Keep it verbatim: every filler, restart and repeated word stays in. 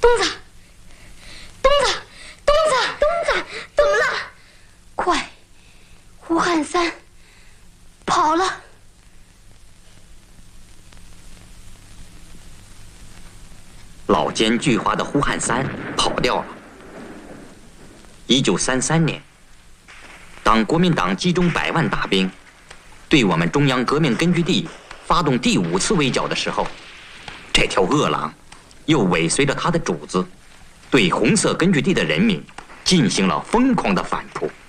东子，东子，东子，东子，怎么了？快，胡汉三跑了。 老奸巨猾的胡汉三跑掉了。一九三三年，当国民党集中百万大兵，对我们中央革命根据地发动第五次围剿的时候，这条恶狼又尾随着他的主子，对红色根据地的人民进行了疯狂的反扑。